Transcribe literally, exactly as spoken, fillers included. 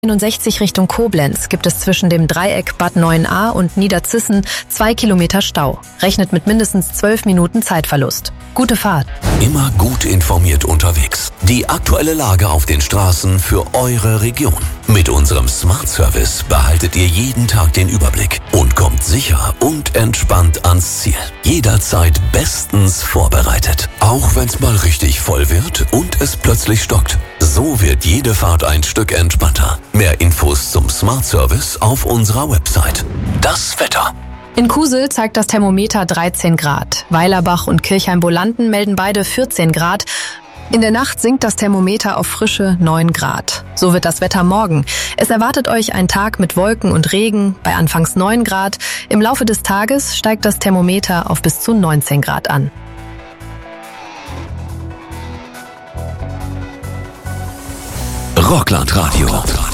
einundsechzig Richtung Koblenz gibt es zwischen dem Dreieck Bad neun a und Niederzissen zwei Kilometer Stau. Rechnet mit mindestens zwölf Minuten Zeitverlust. Gute Fahrt. Immer gut informiert unterwegs. Die aktuelle Lage auf den Straßen für eure Region. Mit unserem Smart Service behaltet ihr jeden Tag den Überblick und kommt sicher und entspannt ans Ziel. Jederzeit bestens vorbereitet. Auch wenn es mal richtig voll wird und es plötzlich stockt. So wird jede Fahrt ein Stück entspannter. Mehr Infos zum Smart Service auf unserer Website. Das Wetter. In Kusel zeigt das Thermometer dreizehn Grad. Weilerbach und Kirchheim-Bolanden melden beide vierzehn Grad. In der Nacht sinkt das Thermometer auf frische neun Grad. So wird das Wetter morgen. Es erwartet euch ein Tag mit Wolken und Regen bei anfangs neun Grad. Im Laufe des Tages steigt das Thermometer auf bis zu neunzehn Grad an. Rockland Radio.